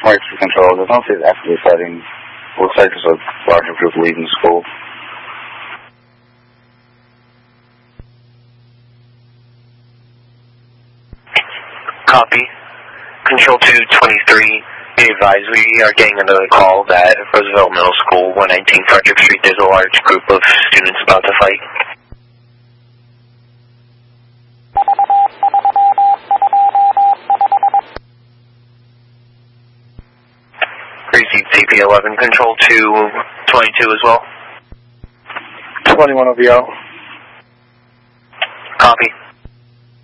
Mike for control. I don't see the actively fighting. Looks like there's a larger group leaving the school. Copy. Control 223. Be advised, we are getting another call that Roosevelt Middle School, 119 Frederick Street, there's a large group of students about to fight. Received CP11, Control 222 as well. 21 will be out.